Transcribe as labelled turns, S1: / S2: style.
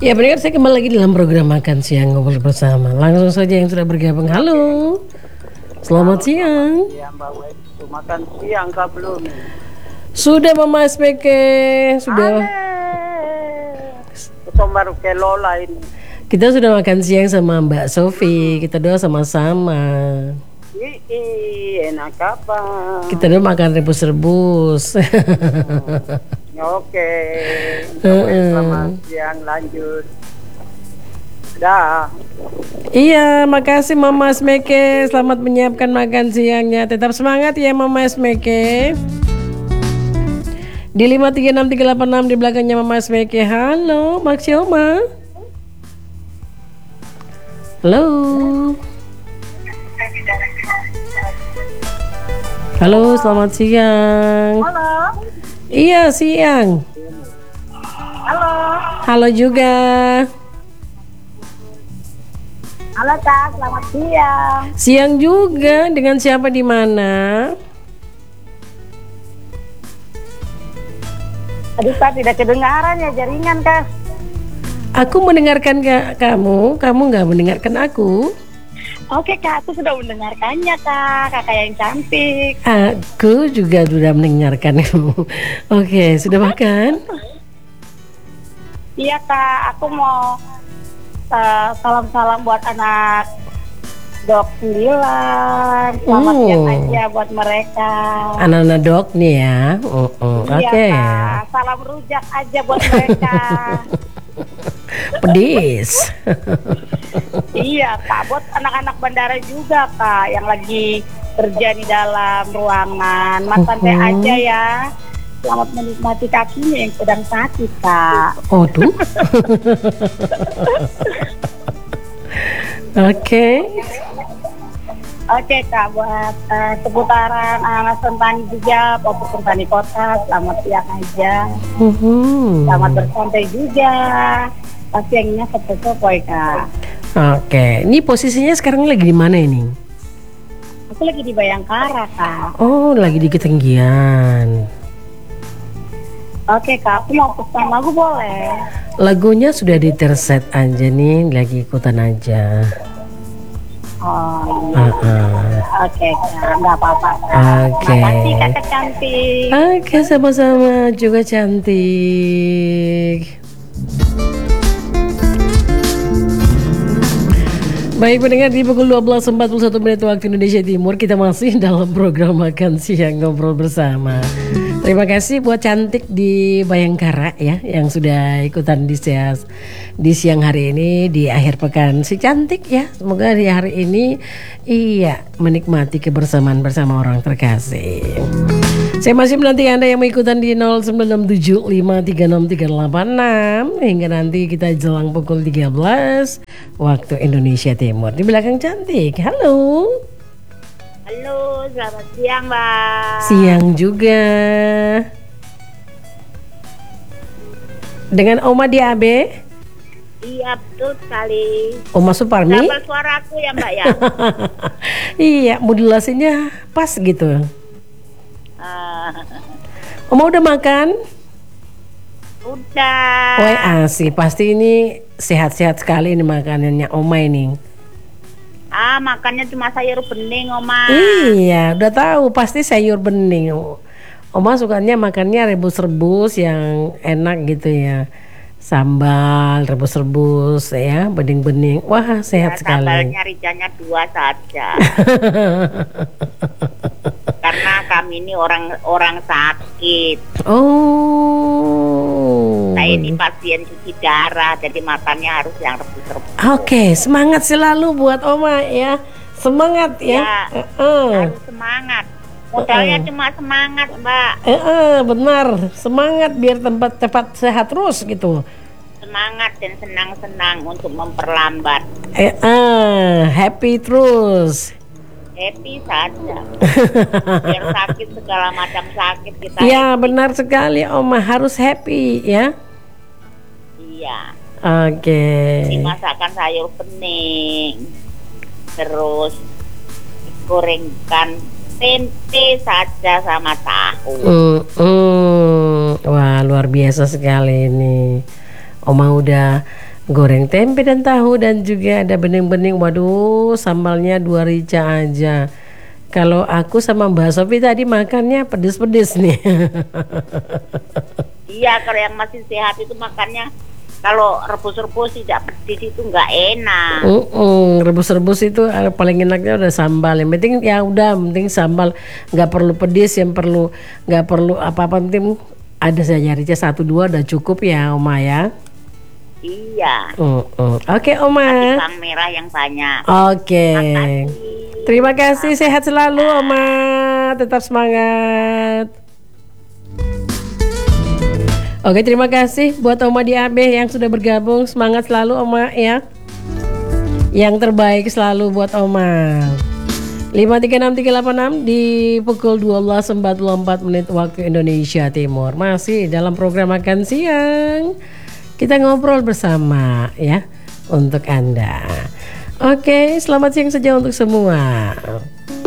S1: Ya pendengar, saya kembali lagi dalam program Makan Siang Ngobrol Bersama. Langsung saja yang sudah bergabung. Halo, selamat siang.
S2: Mbak Wes. Makan siang kah belum?
S1: Sudah Mama SPK, sudah.
S2: Kita baru ke Lola ini.
S1: Kita sudah makan siang sama Mbak Sofi. Kita doa sama-sama.
S2: Enak apa?
S1: Kita doa makan rebus-rebus.
S2: Oke. Selamat siang, lanjut. Dah.
S1: Iya, makasih Mama Smeke. Selamat menyiapkan makan siangnya. Tetap semangat ya Mama Smeke. Di 536386 di belakangnya Mama Smeke. Halo, Maxioma. Halo. Halo, selamat siang.
S3: Halo.
S1: Iya, siang.
S3: Halo.
S1: Halo juga.
S3: Halo Kak, selamat siang.
S1: Siang juga, dengan siapa di mana?
S3: Aduh Kak, tidak kedengaran ya jaringan Kak.
S1: Aku mendengarkan kamu nggak mendengarkan aku.
S3: Oke Kak, aku sudah mendengarkannya Kak, kakak yang cantik.
S1: Aku juga sudah mendengarkan kamu. Oke, sudah makan?
S3: Iya Kak, aku mau salam-salam buat anak Dok 9. Selamat siang aja buat mereka.
S1: Anak-anak Dok nih ya.
S3: Iya
S1: Oke.
S3: Kak, salam rujak aja buat mereka.
S1: Pedis.
S3: Iya Kak, buat anak-anak bandara juga Kak yang lagi kerja di dalam ruangan. Mas santai aja ya. Selamat menikmati kakinya yang sedang sakit Kak.
S1: Oh tuh. Oke.
S3: Oke Kak, buat seputaran anak Sentani juga, Popok Sentani Kota, selamat siang aja. Selamat bersantai juga. Pasti yanginnya sepoi Kak.
S1: Oke, ini posisinya sekarang lagi di mana ini?
S3: Aku lagi di Bayangkara Kak.
S1: Oh, lagi di Ketinggian.
S3: Oke Kak, aku mau pesan lagu boleh?
S1: Lagunya sudah diterset aja nih, lagi ikutan aja.
S3: Oh iya. Oke Kak, nggak apa-apa Kak.
S1: Oke.
S3: Makasih kakak cantik.
S1: Oke, sama-sama juga cantik. Baik pendengar, di pukul 12.41 menit waktu Indonesia Timur, kita masih dalam program Makan Siang Ngobrol Bersama. Terima kasih buat cantik di Bayangkara ya, yang sudah ikutan di siang hari ini, di akhir pekan si cantik ya. Semoga di hari ini menikmati kebersamaan bersama orang terkasih. Saya masih menanti Anda yang mengikutan di 0975363486 hingga nanti kita jelang pukul 13 waktu Indonesia Timur. Di belakang cantik, halo.
S3: Halo, selamat siang Mbak.
S1: Siang juga. Dengan Oma di AB?
S3: Iya betul sekali.
S1: Oma Suparmi?
S3: Double suaraku ya Mbak ya.
S1: Iya, modulasinya pas gitu. Oma udah makan?
S3: Udah.
S1: Oh asik, pasti ini sehat-sehat sekali ini makanannya Oma ini.
S3: Makannya cuma sayur bening Oma.
S1: Iya, udah tahu pasti sayur bening. Oma sukanya makannya rebus-rebus yang enak gitu ya. Sambal, rebus-rebus ya, bening-bening. Wah, sehat sekali.
S3: Sambalnya rijanya 2 saja. Karena kami ini orang sakit.
S1: Oh.
S3: Saya ini pasien cuci darah, jadi makannya harus yang rebus-rebus.
S1: Oke, semangat selalu buat Oma ya. Semangat ya.
S3: Harus semangat. Modalnya cuma semangat, Mbak.
S1: Benar, semangat biar tempat cepat sehat terus gitu.
S3: Semangat dan senang-senang untuk memperlambat.
S1: Happy terus.
S3: Happy saja. Biar sakit segala macam sakit kita.
S1: Iya, benar sekali Oma, harus happy ya.
S3: Iya.
S1: Oke.
S3: Dimasakkan sayur bening. Terus gorengkan tempe saja sama tahu.
S1: Wah, luar biasa sekali ini. Oma udah goreng tempe dan tahu, dan juga ada bening-bening. Waduh, sambalnya 2 rica aja. Kalau aku sama Mbak Sofi tadi makannya pedes-pedes nih.
S3: Iya, kalau yang masih sehat itu makannya kalau rebus-rebus tidak pedis itu nggak enak.
S1: Rebus-rebus itu paling enaknya udah sambal. Yang penting ya udah, penting sambal, nggak perlu pedis, nggak perlu apa-apa, penting ada saja rica 1-2 udah cukup ya Oma ya.
S3: Iya.
S1: Oke Oma.
S3: Bawang merah yang banyak.
S1: Oke. Terima kasih, sehat selalu Oma. Tetap semangat. Oke, terima kasih buat Oma di AB yang sudah bergabung. Semangat selalu Oma ya. Yang terbaik selalu buat Oma. 536-386 di pukul 12.44 waktu Indonesia Timur. Masih dalam program Makan Siang. Kita ngobrol bersama ya untuk Anda. Oke, selamat siang saja untuk semua.